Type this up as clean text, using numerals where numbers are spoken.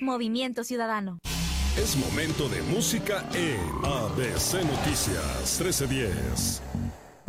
Movimiento Ciudadano. Es momento de música en ABC Noticias 1310.